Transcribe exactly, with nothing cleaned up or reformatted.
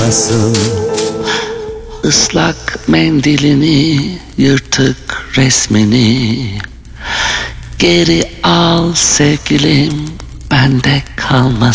Nasıl? Islak mendilini, yırtık resmini geri al sevgilim, bende kalmasın.